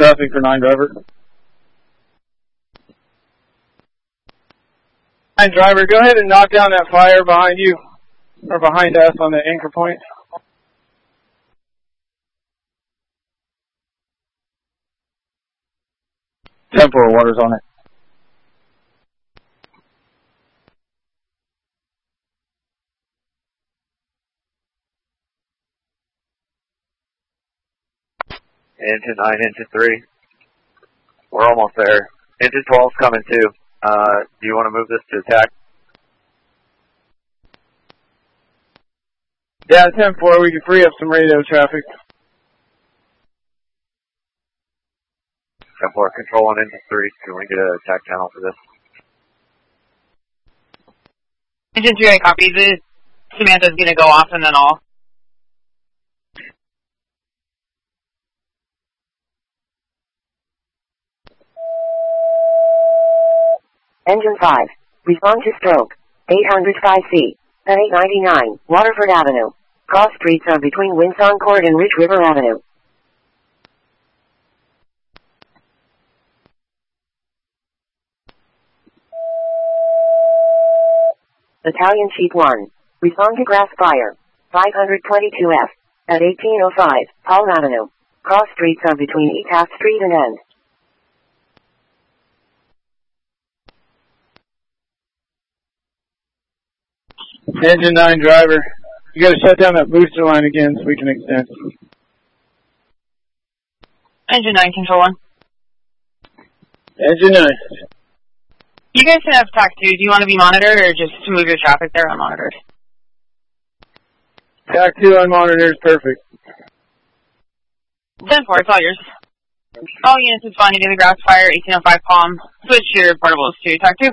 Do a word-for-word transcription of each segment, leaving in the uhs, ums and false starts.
traffic for nine driver. nine driver, go ahead and knock down that fire behind you, or behind us on the anchor point. ten four, water's on it. Engine nine, engine three. We're almost there. Engine twelve's coming too. Uh, do you want to move this to attack? Yeah, ten four, we can free up some radio traffic. ten four, control on engine three. Can we get an attack channel for this? Engine three, I copy. The Samantha's going to go off and then I'll... Engine five, respond to stroke, eight hundred five C, at eight ninety-nine, Waterford Avenue. Cross streets are between Windsong Court and Rich River Avenue. Battalion Sheet one, respond to grass fire, five twenty-two F, at eighteen oh five, Paul Avenue. Cross streets are between East Half Street and End. Engine nine driver, you gotta shut down that booster line again so we can extend. Engine nine, control one. Engine nine. You guys can have T A C two. Do you want to be monitored or just to move your traffic there unmonitored? T A C two unmonitored is perfect. ten four, it's all yours. All units responding to the grass fire, eighteen oh five Palm. Switch your portables to T A C two.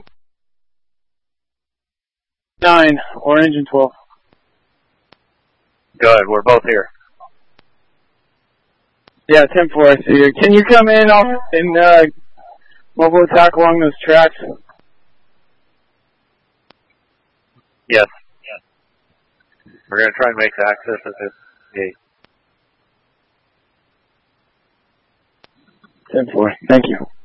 nine, or engine twelve. Good, we're both here. Yeah, ten four, I see you. Can you come in off and uh, mobile attack along those tracks? Yes. Yes. We're going to try and make access at this gate. ten four, thank you.